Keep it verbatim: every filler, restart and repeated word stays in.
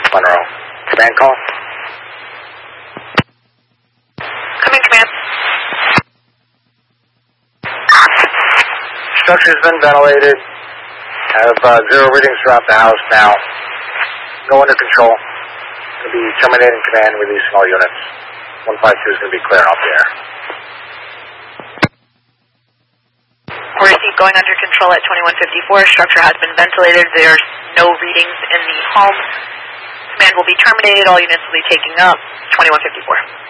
Monroe. Command call. Come in, command. Structure's been ventilated. Have uh, zero readings throughout the house now. Go under control. Going to be terminating command, releasing all units. one five two is going to be clear off the air. We receive going under control at twenty-one fifty-four. Structure has been ventilated. There's no readings in the home. Command will be terminated. All units will be taking up twenty-one fifty-four.